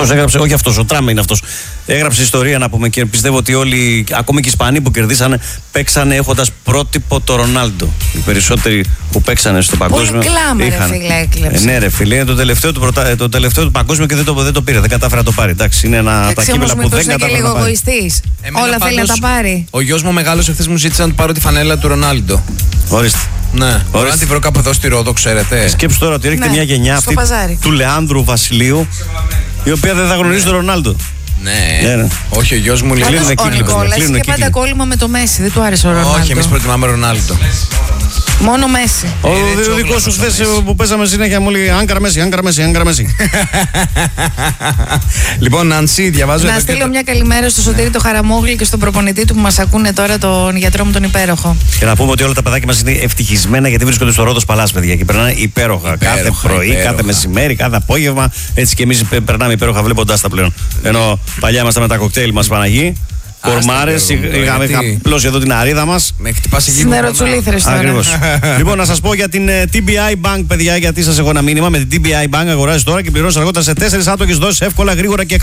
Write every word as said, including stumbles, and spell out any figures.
αυτός έγραψε, όχι αυτός, ο Τραμ είναι αυτός. Έγραψε ιστορία να πούμε και πιστεύω ότι όλοι, ακόμη και οι Ισπανοί που κερδίσανε, παίξανε έχοντας πρότυπο το Ρονάλντο. Οι περισσότεροι που παίξανε στο παγκόσμιο. Πολύ κλάμα, είχαν. ρε φίλε, έκλεψε. Ε, ναι, ρε φίλε, είναι το τελευταίο του, πρωτα... το τελευταίο του παγκόσμιο και δεν το, δεν το πήρε. Δεν κατάφερε να το πάρει. Εντάξει, είναι ένα από τα κύπελα που δεν κατάφερε να πάρει. Όλα θέλει να τα πάρει. Ο γιος μου μεγάλος εχθές μου ζήτησε να του πάρω τη φανέλα του Ρονάλντο. Ορίστε. Ναι, μπορεί να τη βρω κάπου εδώ στη Ρόδο, ξέρετε. Σκέψου τώρα ότι έρχεται ναι, μια γενιά αυτή του Λεάνδρου Βασιλείου, η οποία δεν θα γνωρίζει τον Ρονάλντο. Ναι. ναι, ναι. Όχι, ο γιος μου λέει. Ο Νικόλας είχε πάντα κόλλημα με το Μέση. Δεν του άρεσε ο Ρονάλντο. Όχι, εμείς προτιμάμε Ρονάλντο. Μόνο Μέση. Ο δικό σου χθες που παίζαμε συνέχεια μου λέει Άγκαρα Μέση, Άγκαρα Μέση, Άγκαρα Μέση. Λοιπόν, Νανσί, διαβάζω. Να στείλω μια καλημέρα στο Σωτήρη το Χαραμόγλη και στον προπονητή του που μας ακούνε τώρα, τον γιατρό μου τον υπέροχο. Και να πούμε ότι όλα τα παιδάκια μας είναι ευτυχισμένα γιατί βρίσκονται στο Ρόδος Παλάς, παιδιά. Και περνάνε υπέροχα. Κάθε πρωί, κάθε μεσημέρι, κάθε απόγευμα. Έτσι και εμείς περνάμε υπέροχα βλέποντάς τα πλέον. Ενώ παλιά ήμασταν με τα κοκτέιλ μας Παναγί. Κορμάρες, είχαμε απλώσει εδώ την αρίδα μας. Με χτυπάσει εκεί. Συνεροτσουλήθρες τώρα. Ακριβώς. Λοιπόν, να σας πω για την τι μπι άι Bank, παιδιά, γιατί σας έχω ένα μήνυμα. Με την τι μπι άι Bank αγοράζεις τώρα και πληρώνεις αργότερα σε τέσσερις άτοκες δόσεις εύκολα, γρήγορα και